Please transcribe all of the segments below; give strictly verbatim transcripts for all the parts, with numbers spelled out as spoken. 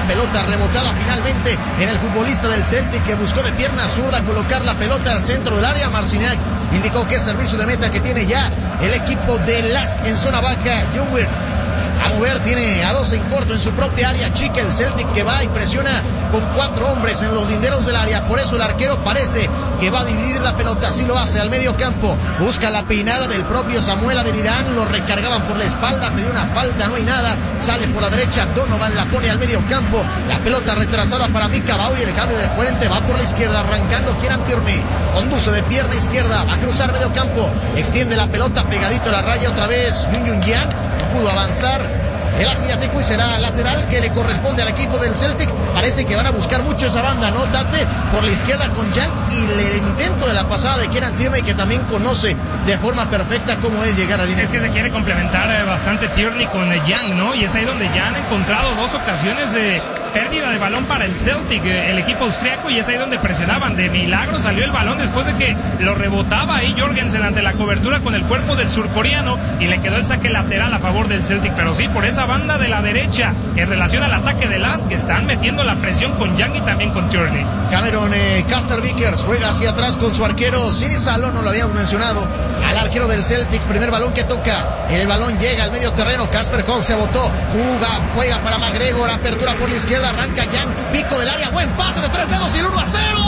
pelota rebotada finalmente en el futbolista del Celtic, que buscó de pierna zurda colocar la pelota al centro del área. Marciniak indicó que es servicio de meta que tiene ya el equipo de Lask en zona baja. Ljungwirth a mover, tiene a dos en corto en su propia área chica. El Celtic que va y presiona con cuatro hombres en los linderos del área. Por eso el arquero parece que va a dividir la pelota. Así lo hace al medio campo. Busca la peinada del propio Samuel Adeniran. Lo recargaban por la espalda. Pidió una falta, no hay nada. Sale por la derecha. Donovan la pone al medio campo. La pelota retrasada para Mika Bauer. Y el cambio de frente va por la izquierda. Arrancando Kieran Tierney. Conduce de pierna izquierda. Va a cruzar medio campo. Extiende la pelota pegadito a la raya. Otra vez Yun Yang. No pudo avanzar el asiático y será lateral que le corresponde al equipo del Celtic. Parece que van a buscar mucho esa banda, ¿no? Tate por la izquierda con Yang y el intento de la pasada de Kieran Tierney, que también conoce de forma perfecta cómo es llegar a línea. Es que se quiere complementar eh, bastante Tierney con eh, Yang, ¿no? Y es ahí donde ya han encontrado dos ocasiones de pérdida de balón para el Celtic, eh, el equipo austriaco, y es ahí donde presionaban. De milagro salió el balón después de que lo rebotaba ahí Jorgensen ante la cobertura con el cuerpo del surcoreano y le quedó el saque lateral a favor del Celtic. Pero sí, por esa banda de la derecha en relación al ataque de Lask, que están metiendo la presión con Yang y también con Tierney. Cameron eh, Carter Vickers juega hacia atrás con su arquero Sini Salón, no lo habíamos mencionado, al arquero del Celtic. Primer balón que toca, el balón llega al medio terreno. Casper Hogg se botó, juega, juega para McGregor, apertura por la izquierda, arranca Yang, pico del área, buen pase de tres dedos y el uno a cero.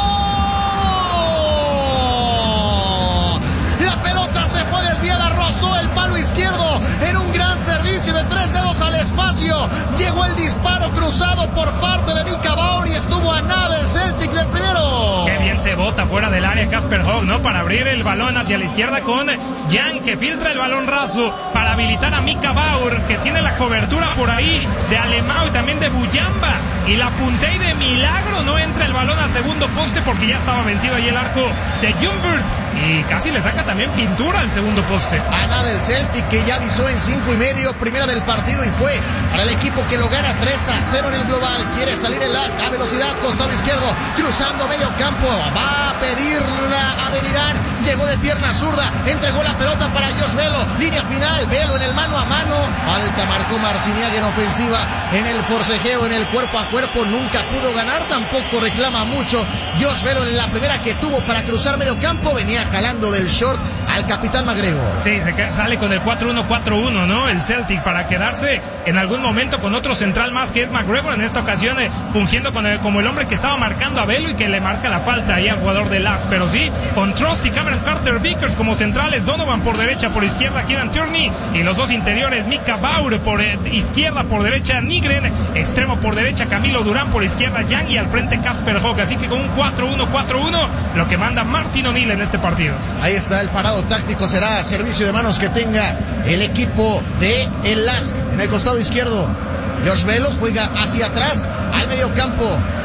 La pelota se fue desviada, rozó el palo izquierdo en un gran servicio de tres dedos al espacio. Llegó el disparo cruzado por parte de Mika Bauer y estuvo a nada el Celtic del primero. Qué bien se bota fuera del área Casper Hogg, ¿no? Para abrir el balón hacia la izquierda con Yang, que filtra el balón raso para habilitar a Mika Bauer, que tiene la cobertura por ahí de Alemão y también de Buyamba. Y la puntea y de milagro no entra el balón al segundo poste porque ya estaba vencido ahí el arco de Ljungwirth. Y casi le saca también pintura al segundo poste. A nada el Celtic, que ya avisó en cinco y medio, primera del partido, y fue para el equipo que lo gana tres a cero en el global. Quiere salir el Lask a velocidad, costado izquierdo, cruzando medio campo. Va a pedirla a Adeniran. Llegó de pierna zurda, entregó la pelota para Josh Velo. Línea final, Velo en el mano a mano. Falta marcó Marciniak en ofensiva, en el forcejeo, en el cuerpo a cuerpo. Nunca pudo ganar, tampoco reclama mucho Josh Velo en la primera que tuvo para cruzar medio campo. Venía jalando del short al capitán McGregor. Sí, se sale con el cuatro uno cuatro uno, ¿no? El Celtic, para quedarse en algún momento con otro central más, que es McGregor, en esta ocasión eh, fungiendo con el, como el hombre que estaba marcando a Velo y que le marca la falta ahí al jugador de Lask. Pero sí, con Trusty, Cameron Carter Vickers como centrales, Donovan por derecha, por izquierda Kieran Tierney, y los dos interiores Mika Bauer por eh, izquierda, por derecha Nygren, extremo por derecha Camilo Durán, por izquierda Yang, y al frente Casper Hogg. Así que con un cuatro uno cuatro uno, lo que manda Martin O'Neill en este partido. Ahí está el parado táctico, será servicio de manos que tenga el equipo de el Lask. En el costado izquierdo, Josh Velo juega hacia atrás al medio campo.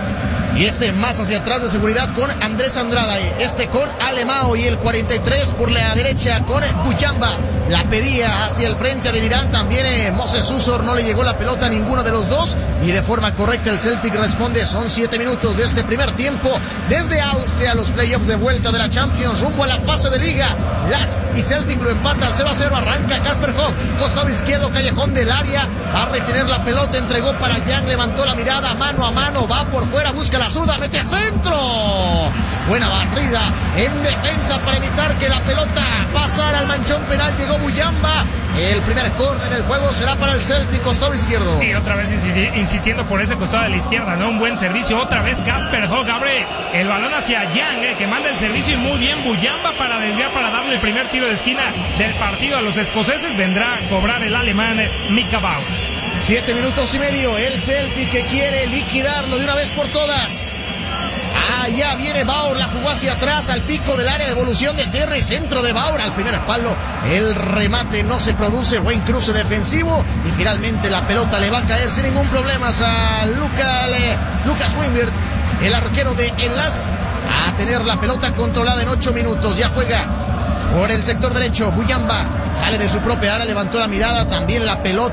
Y este más hacia atrás de seguridad con Andrés Andrada, este con Alemão, y el cuarenta y tres por la derecha con Buyamba. La pedía hacia el frente de Irán también eh, Moses Usor, no le llegó la pelota a ninguno de los dos, y de forma correcta el Celtic responde. Son siete minutos de este primer tiempo desde Austria, los playoffs de vuelta de la Champions rumbo a la fase de liga. Lask y Celtic lo empatan cero a cero. Arranca Casper Hogg, costado izquierdo, callejón del área, va a retener la pelota, entregó para Yang, levantó la mirada, mano a mano, va por fuera, busca la zurda, mete centro. Buena barrida en defensa para evitar que la pelota pasara al manchón penal. Llegó Buyamba. El primer córner del juego será para el Celtic, costado izquierdo. Y otra vez insistiendo por ese costado de la izquierda, ¿no? Un buen servicio. Otra vez Casper Hogg abre el balón hacia Yang, eh, que manda el servicio, y muy bien Buyamba para desviar, para darle el primer tiro de esquina del partido a los escoceses. Vendrá a cobrar el alemán eh, Mika Bauer. Siete minutos y medio. El Celtic que quiere liquidarlo de una vez por todas. Ah, ya viene Bauer, la jugó hacia atrás al pico del área de evolución de tierra y centro de Bauer al primer palo. El remate no se produce, buen cruce defensivo, y finalmente la pelota le va a caer sin ningún problema a Luca, le, Lucas Wimber, el arquero de el Lask, a tener la pelota controlada en ocho minutos. Ya juega por el sector derecho Buyamba, sale de su propia área, levantó la mirada, también la pelota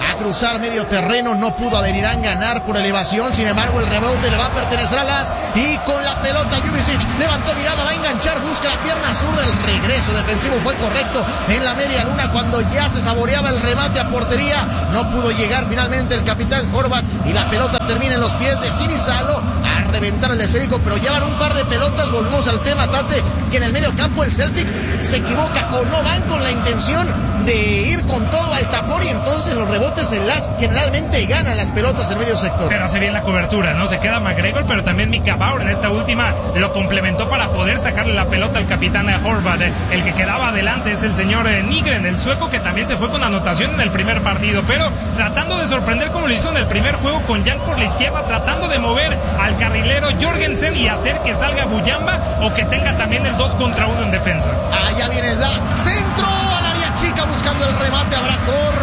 a cruzar medio terreno, no pudo Adeniran ganar por elevación, sin embargo el rebote le va a pertenecer a Las, y con la pelota Jubicic levantó mirada, va a enganchar, busca la pierna zurda, el regreso defensivo fue correcto en la media luna cuando ya se saboreaba el remate a portería, no pudo llegar finalmente el capitán Horvat y la pelota termina en los pies de Sinisalo a reventar el esférico, pero llevan un par de pelotas, volvemos al tema, Tate, que en el medio campo el Celtic se equivoca o no van con la intención de ir con todo al tapón y entonces los rebotes en Las generalmente ganan las pelotas en medio sector. Pero hace bien la cobertura, ¿no? Se queda McGregor, pero también Mika Bauer en esta última lo complementó para poder sacarle la pelota al capitán Horvat. El que quedaba adelante es el señor Nygren, el sueco, que también se fue con anotación en el primer partido, pero tratando de sorprender como lo hizo en el primer juego con Jan por la izquierda, tratando de mover al carrilero Jorgensen y hacer que salga Buyamba o que tenga también el dos contra uno en defensa. Allá viene la centro al área chica buscando el remate, habrá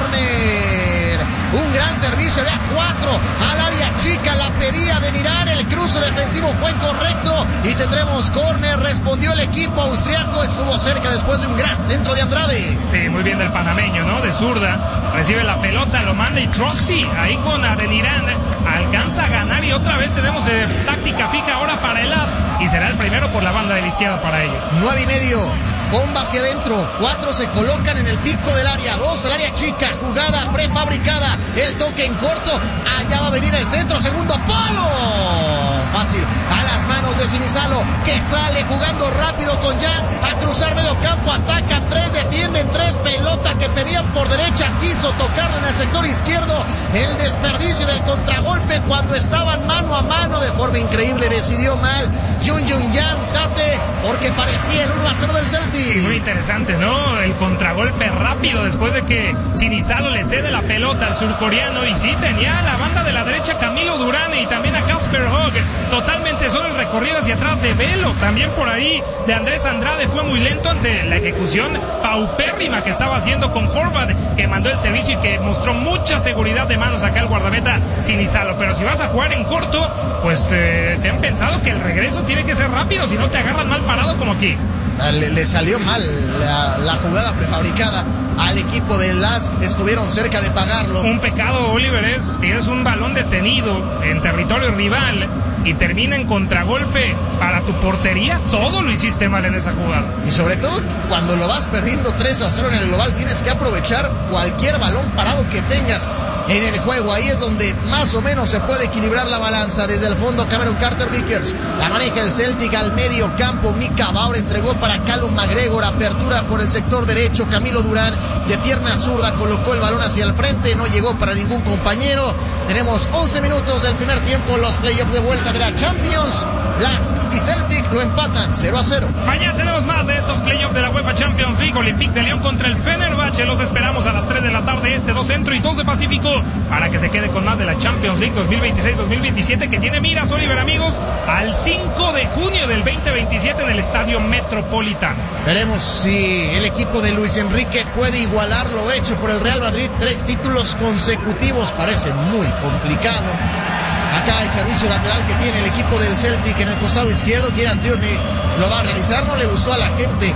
córner. Un gran servicio de A cuatro al área chica, la pedía de mirar, el cruce defensivo fue correcto y tendremos córner, respondió el equipo austriaco, estuvo cerca después de un gran centro de Andrade. Sí, muy bien del panameño, ¿no? De zurda, recibe la pelota, lo manda y Trusty ahí con Adeniran alcanza a ganar y otra vez tenemos eh, táctica fija ahora para el As y será el primero por la banda de la izquierda para ellos. Nueve y medio. Bomba hacia adentro, cuatro se colocan en el pico del área, dos al área chica, jugada prefabricada, el toque en corto, allá va a venir el centro, segundo palo, fácil, a las manos de Sinisalo, que sale jugando rápido con Jan, a cruzar medio campo, atacan tres, defienden tres, pelota que pedían por derecha, quiso tocarla en el sector izquierdo, el desperdicio del contragolpe cuando estaban mano a mano, de forma increíble, decidió mal, Jun Jun Jan, Tate, porque parecía el uno a cero del Celtic. Muy interesante, ¿no? El contragolpe rápido después de que Sinisalo le cede la pelota al surcoreano y sí, tenía a la banda de la derecha Camilo Durane y también a Casper Hogg, totalmente solo el recorrido hacia atrás de Velo, también por ahí de Andrés Andrade fue muy lento ante la ejecución paupérrima que estaba haciendo con Horvat, que mandó el servicio y que mostró mucha seguridad de manos acá el guardameta Sinisalo, pero si vas a jugar en corto, pues eh, te han pensado que el regreso tiene que ser rápido, si no te agarran mal parado como aquí. Le, le salió mal la, la jugada prefabricada al equipo de Las, estuvieron cerca de pagarlo. Un pecado, Oliver, es tienes un balón detenido en territorio rival y termina en contragolpe para tu portería, todo lo hiciste mal en esa jugada. Y sobre todo cuando lo vas perdiendo tres a cero en el global, tienes que aprovechar cualquier balón parado que tengas en el juego, ahí es donde más o menos se puede equilibrar la balanza. Desde el fondo Cameron Carter Vickers la maneja el Celtic al medio campo, Mika Bauer entregó para Callum McGregor, apertura por el sector derecho, Camilo Durán de pierna zurda colocó el balón hacia el frente, no llegó para ningún compañero. Tenemos once minutos del primer tiempo, los playoffs de vuelta de la Champions. Las y Celtic lo empatan cero a cero. Mañana tenemos más de estos playoffs de la UEFA Champions League. Olympique de Lyon contra el Fenerbahce, los esperamos a las tres de la tarde este, dos centro y dos de Pacífico, para que se quede con más de la Champions League dos mil veintiséis dos mil veintisiete, que tiene miras, Oliver, amigos, al cinco de junio del veinte veintisiete en el Estadio Metropolitano. Veremos si el equipo de Luis Enrique puede igualar lo hecho por el Real Madrid, tres títulos consecutivos, parece muy complicado. Acá el servicio lateral que tiene el equipo del Celtic en el costado izquierdo, Kieran Tierney lo va a realizar, no le gustó a la gente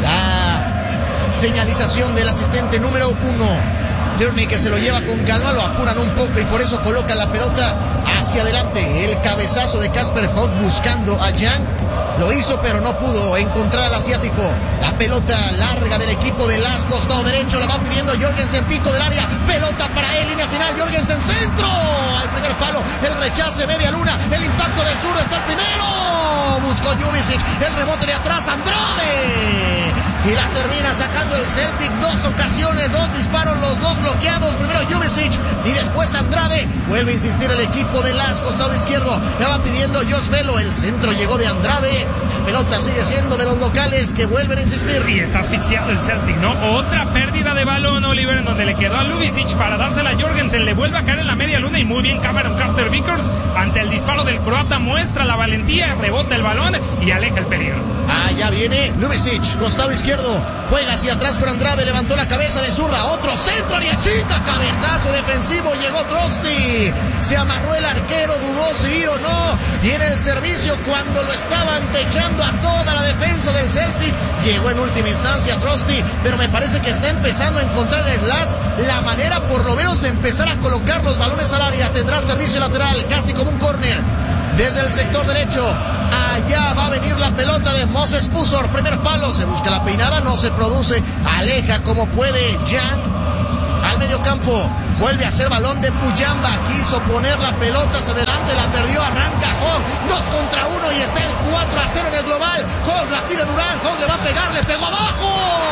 la señalización del asistente número uno. Tierney, que se lo lleva con calma, lo apuran un poco y por eso coloca la pelota hacia adelante. El cabezazo de Casper Hogg buscando a Jan, lo hizo pero no pudo encontrar al asiático. La pelota larga del equipo de Las, costado derecho, la va pidiendo Jorgensen, pico del área, pelota para él, línea final, Jorgensen, centro al primer palo, el rechace, media luna, el impacto de zurda, está el primero, buscó Jubicic, el rebote de atrás, Andrade, y la termina sacando el Celtic, dos ocasiones, dos disparos, los dos bloqueados, primero Jubicic y después Andrade, vuelve a insistir el equipo de Las, costado izquierdo, la va pidiendo Josh Velo, el centro llegó de Andrade, la pelota sigue siendo de los locales que vuelven a insistir. Y está asfixiando el Celtic, ¿no? Otra pérdida de balón, Oliver, en donde le quedó a Ljubicic para dársela a Jorgensen, le vuelve a caer en la media luna y muy bien Cameron Carter Vickers ante el disparo del croata, muestra la valentía, rebota el balón y aleja el peligro. Allá viene Ljubicic, costado izquierdo izquierdo, juega hacia atrás con Andrade, levantó la cabeza de zurda, otro centro, área chica, cabezazo defensivo, llegó Trosti, se amanó el arquero, dudó si ir o no, y en el servicio cuando lo estaban techando a toda la defensa del Celtic, llegó en última instancia Trosti, pero me parece que está empezando a encontrar el Slash la manera por lo menos de empezar a colocar los balones al área. Tendrá servicio lateral, casi como un córner desde el sector derecho. Allá va a venir la pelota de Moses Usor, primer palo, se busca la peinada, no se produce, aleja como puede Jan al medio campo, vuelve a hacer balón de Puyamba, quiso poner la pelota hacia adelante, la perdió, arranca Hogg, dos contra uno y está el cuatro a cero en el global. Hogg la pide Durán, Hogg le va a pegar, le pegó abajo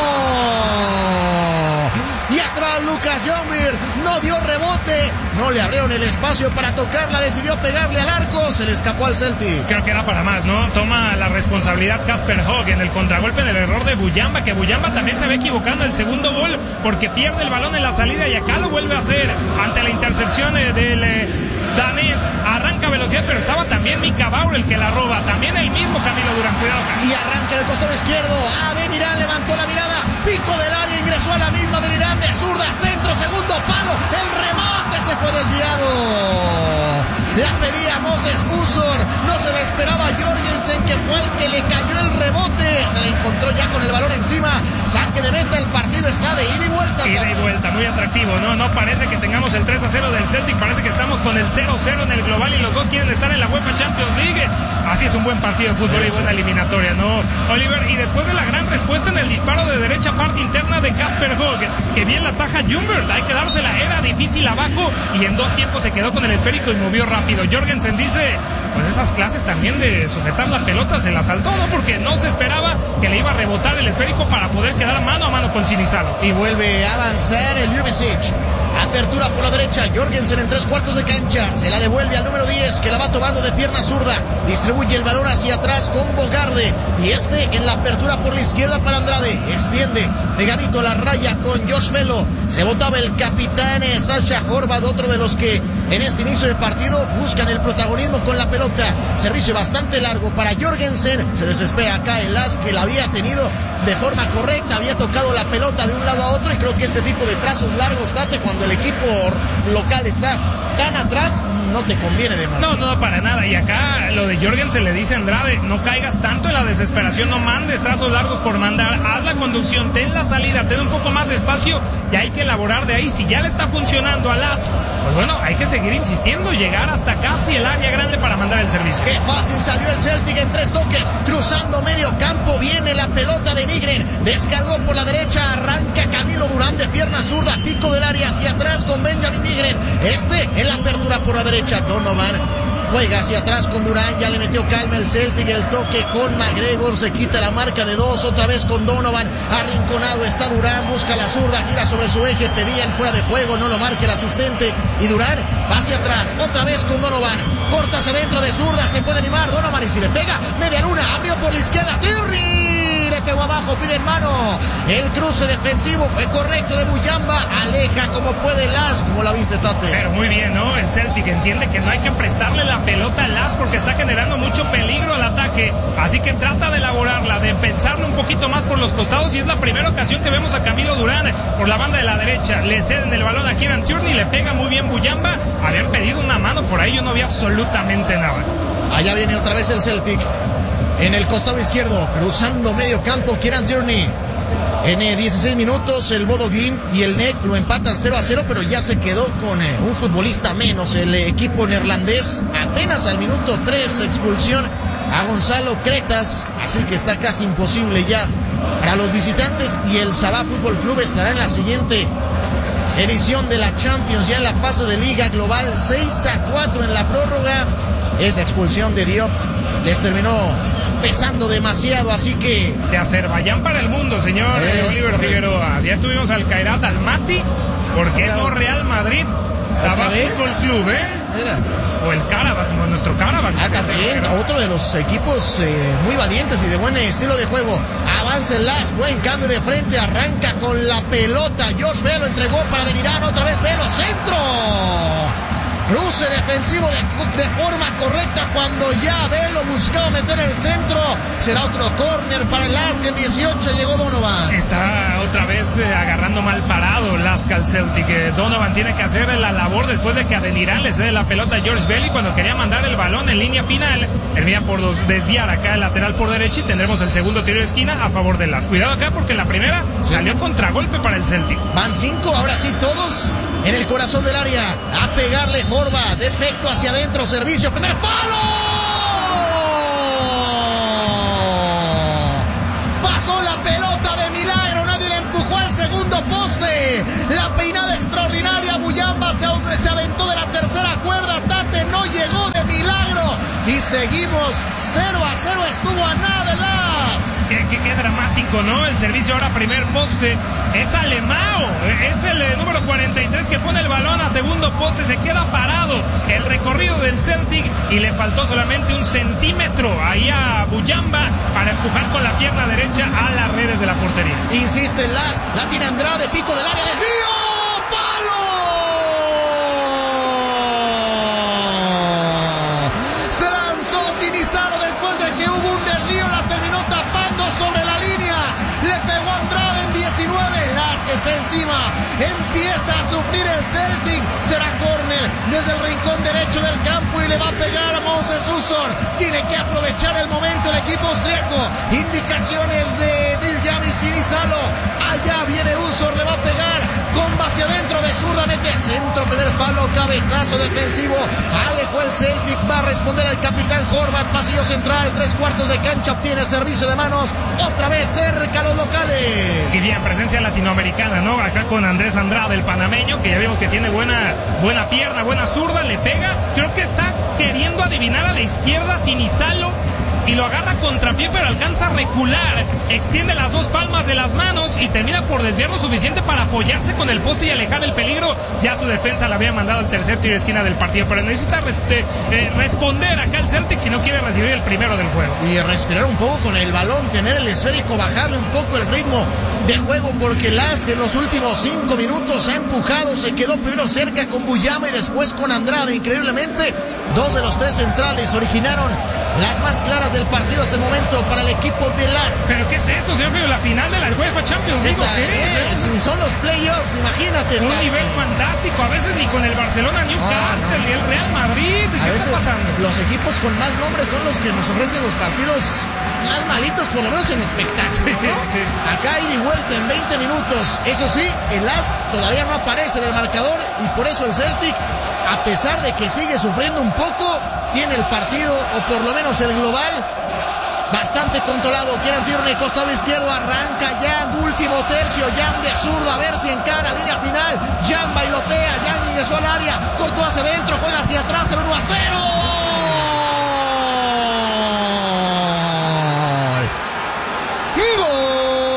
y atrás Lucas Ljungberg no dio rebote, no le abrieron el espacio para tocarla, decidió pegarle al arco, se le escapó al Celtic. Creo que era para más, ¿no? Toma la responsabilidad Casper Hogg en el contragolpe del error de Buyamba, que Buyamba también se ve equivocando el segundo gol porque pierde el balón en la salida y acá lo vuelve a hacer ante la intercepción del eh, danés. Arranca velocidad, pero estaba también Mika Bauer el que la roba, también el mismo Camilo Durán, cuidado acá. Y arranca en el costado izquierdo, Ademir levantó la mirada, pico del área, ingresó a la misma de Irán, de zurda, centro, segundo palo, el remate se fue desviado. La pedía Moses Usor, no se la esperaba Jorgensen, que fue el que le cayó el rebote, se la encontró ya con el balón encima, saque de meta, el partido está de ida y vuelta. Ida y vuelta, muy atractivo, ¿no? No parece que tengamos el tres a cero del Celtic, parece que estamos con el cero cero en el global y los dos quieren estar en la UEFA Champions League. Así es un buen partido de fútbol y buena eliminatoria, ¿no, Oliver? Y después de la gran respuesta en el disparo de derecha parte interna de Casper Hogg, que bien la ataja Ljungberg, hay que dársela, era difícil abajo y en dos tiempos se quedó con el esférico y movió rápido. Jorgensen dice, pues esas clases también de sujetar la pelota se la saltó, ¿no? Porque no se esperaba que le iba a rebotar el esférico para poder quedar mano a mano con Sinisalo. Y vuelve a avanzar el Ljubicic. Apertura por la derecha, Jorgensen en tres cuartos de cancha, se la devuelve al número diez, que la va tomando de pierna zurda, distribuye el balón hacia atrás con Bogarde, y este en la apertura por la izquierda para Andrade, extiende, pegadito a la raya con Josh Velo, se botaba el capitán Sasha Horvath, otro de los que en este inicio de partido buscan el protagonismo con la pelota, servicio bastante largo para Jorgensen, se desespera acá el As, que la había tenido de forma correcta, había tocado la pelota de un lado a otro, y creo que este tipo de trazos largos, Tate, cuando el equipo local está tan atrás, no te conviene demasiado. No, no, para nada. Y acá lo de Jorgensen le dice a Andrade, no caigas tanto en la desesperación, no mandes trazos largos por mandar, haz la conducción, ten la salida, ten un poco más de espacio y hay que elaborar de ahí. Si ya le está funcionando a Las, pues bueno, hay que seguir insistiendo, llegar hasta casi el área grande para mandar el servicio. Qué fácil salió el Celtic en tres toques, cruzando medio campo, viene la pelota de Nygren, descargó por la derecha, arranca Camilo Durán de pierna zurda, pico del área hacia atrás con Benjamin Nygren, este en la apertura por la derecha, Donovan juega hacia atrás con Durán, ya le metió calma el Celtic, el toque con McGregor, se quita la marca de dos, otra vez con Donovan, arrinconado está Durán, busca la zurda, gira sobre su eje, pedía el fuera de juego, no lo marca el asistente, y Durán va hacia atrás, otra vez con Donovan, corta hacia dentro de zurda, se puede animar Donovan y si le pega, media luna, abrió por la izquierda, Tierney, le pegó abajo, pide en mano, el cruce defensivo fue correcto de Buyamba, aleja como puede Las, como la viste, Tate. Pero muy bien, ¿no? El Celtic entiende que no hay que prestarle la pelota a Las porque está generando mucho peligro al ataque, así que trata de elaborarla, de pensarlo un poquito más por los costados, y es la primera ocasión que vemos a Camilo Durán por la banda de la derecha, le ceden el balón a Kieran Tierney, le pega muy bien Buyamba, habían pedido una mano por ahí, yo no vi absolutamente nada. Allá viene otra vez el Celtic, en el costado izquierdo, cruzando medio campo, Kieran Tierney. En eh, dieciséis minutos el Bodo Glimt y el N E C lo empatan cero a cero, pero ya se quedó con eh, un futbolista menos el eh, equipo neerlandés. Apenas al minuto tres expulsión a Gonzalo Cretas, así que está casi imposible ya para los visitantes, y el Sabah Fútbol Club estará en la siguiente edición de la Champions, ya en la fase de Liga Global. Seis a cuatro en la prórroga. Esa expulsión de Diop les terminó pesando demasiado, así que de Azerbaiyán para el mundo, señor es Oliver correcto. Figueroa, ya estuvimos al Kairat Almaty, ¿por qué no Real Madrid? Sabah Fútbol Club, ¿eh? Era. O el Karabakh, como nuestro Karabakh. Ah, también, otro de los equipos eh, muy valientes y de buen estilo de juego. Avanza el Las, buen cambio de frente, arranca con la pelota. Josh Velo entregó para Delirán, otra vez Velo, centro. Cruce defensivo de, de forma correcta cuando ya Velo buscaba meter el centro. Será otro córner para el Lask. En dieciocho llegó Donovan. Está otra vez eh, agarrando mal parado Lask al Celtic. Eh, Donovan tiene que hacer la labor después de que Adeniran le cede la pelota a George Belli cuando quería mandar el balón en línea final. Termina por dos, desviar acá el lateral por derecha y tendremos el segundo tiro de esquina a favor de Lask. Cuidado acá porque la primera sí. salió contragolpe para el Celtic. Van cinco, ahora sí todos en el corazón del área. A pegarle Horva, defecto hacia adentro, servicio, primer palo. Pasó la pelota de milagro, nadie le empujó al segundo poste. La peinada extraordinaria, Muyamba se, se aventó de la tercera cuerda, Tate no llegó de milagro. Y seguimos cero a cero, estuvo a nada de las. Qué, qué, qué dramático, ¿no? El servicio ahora primer poste. Es Alemão, es el eh, número cuarenta y tres que pone el balón a segundo poste, se queda parado el recorrido del Celtic y le faltó solamente un centímetro ahí a Muyamba para empujar con la pierna derecha a las redes de la portería. Insiste en las, la tira Andrade, pico del área, desvío, ¡palo! Se lanzó Sinizaro después de que hubo un desvío, la terminó tapando sobre la línea, le pegó a Andrade en diecinueve. Está encima, empieza a sufrir el Celtic, será córner desde el rincón derecho del campo y le va a pegar a Moses Usor. Tiene que aprovechar el momento el equipo austriaco. Indicaciones de Viljami Sinizalo. Allá viene Usor, le va a pegar, comba hacia adentro de zurda, mete al centro, primer palo, cabezazo defensivo, alejó el Celtic, va a responder el capitán Horvat, pasillo central, tres cuartos de cancha, obtiene servicio de manos, otra vez cerca a los locales. Y bien, presencia latinoamericana, ¿no? Acá con Andrés Andrade, el panameño, que ya vimos que tiene buena, buena pierna, buena zurda, le pega, creo que está queriendo adivinar a la izquierda Sinizalo y lo agarra contrapié, pero alcanza a recular, extiende las dos palmas de las manos y termina por desviar lo suficiente para apoyarse con el poste y alejar el peligro. Ya su defensa le había mandado el tercer tiro de esquina del partido, pero necesita res- eh, responder acá el Celtic si no quiere recibir el primero del juego. Y respirar un poco con el balón, tener el esférico, bajarle un poco el ritmo de juego, porque Lask en los últimos cinco minutos ha empujado, se quedó primero cerca con Muyamba y después con Andrade. Increíblemente, dos de los tres centrales originaron las más claras del partido hasta el momento para el equipo de Lask. ¿Pero qué es esto, señor Frío? La final de la UEFA Champions League. Si son los playoffs, imagínate. Un nivel fantástico, a veces ni con el Barcelona, Newcastle, no, no. ni el Real Madrid. ¿Qué a está pasando? Los equipos con más nombres son los que nos ofrecen los partidos más malitos, por lo menos en espectáculo, ¿no? Acá ida y vuelta en veinte minutos. Eso sí, el Lask todavía no aparece en el marcador y por eso el Celtic, a pesar de que sigue sufriendo un poco, tiene el partido, o por lo menos el global, bastante controlado. Kieran Tierney, costado izquierdo, arranca Jan, último tercio, Jan de zurda, a ver si encara, línea final, Jan bailotea, Jan ingresó al área, cortó hacia adentro, juega hacia atrás, el uno a cero.